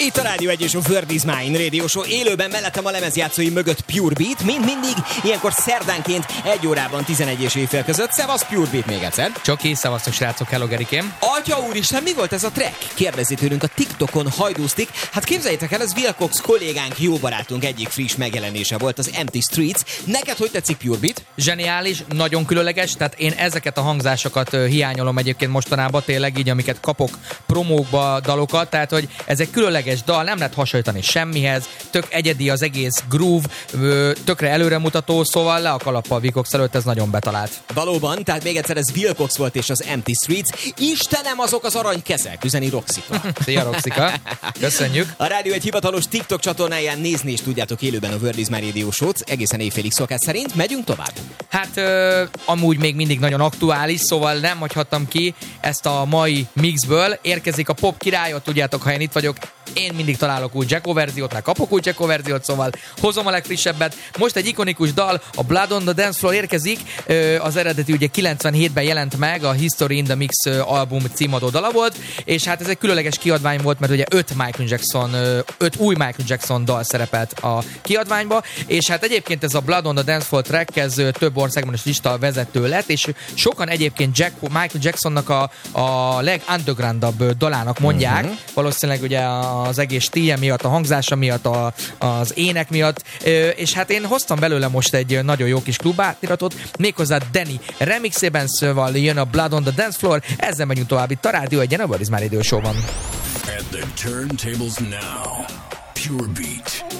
Itt a Rádió 1 és a Word is Mine Radio Show élőben, mellettem a lemezjátszói mögött Pure Beat, mint mindig, ilyenkor szerdánként 1 órában 11 és éjfél között. Szevasz Pure Beat még egyszer. Csoki, szevasztok srácok, hello Gerikém. Atya úristen, mi volt ez a track? Kérdezi tőlünk a TikTokon Hajdúztik. Hát képzeljétek el, ez Wilcox kollégánk, jó barátunk egyik friss megjelenése volt, az Empty Streets. Neked hogy tetszik Pure Beat? Zseniális, nagyon különleges, tehát én ezeket a hangzásokat hiányolom egyébként mostanában, tényleg így, amiket kapok promókba, dalokat, tehát hogy ez egy különleges dal, nem lehet hasonlítani semmihez, tök egyedi az egész groove, tökre előremutató, szóval le a kalappal Wilcox előtt, ez nagyon betalált. Valóban, tehát még egyszer ez Wilcox volt és az Empty Streets. Istenem, azok az aranykezek, üzeni Roxika. Szia Roxika, köszönjük. A Rádió egy hivatalos TikTok csatornáján nézni is tudjátok élőben a Word is Mine Radio Show-t, egészen éjfélig szokás szerint. Megyünk tovább? Hát amúgy még mindig nagyon aktuális, szóval nem hagyhattam ki ezt a mai mixből. Érkezik a pop királyot, tudjátok, ha én itt vagyok, én mindig találok új Jacko verziót, meg kapok új Jacko verziót, szóval hozom a legfrissebbet. Most egy ikonikus dal, a Blood on the Dance Floor érkezik, az eredeti ugye 97-ben jelent meg, a History in the Mix album címadó dala volt, és hát ez egy különleges kiadvány volt, mert ugye 5 új Michael Jackson dal szerepelt a kiadványba, és hát egyébként ez a Blood on the Dance Floor track, ez több országban is lista vezető lett, és sokan egyébként Michael Jacksonnak a legundergroundabb dalának mondják, valószínűleg ugye az egész stílje miatt, a hangzása miatt, az ének miatt, és hát én hoztam belőle most egy nagyon jó kis klubátiratot, méghozzá Danny remixében, szóval jön a Blood on the Dance Floor, ezzel megyünk tovább itt a Rádió egyen, a Word is Mine Radio Show-ban. At the turntables now, Pure Beat.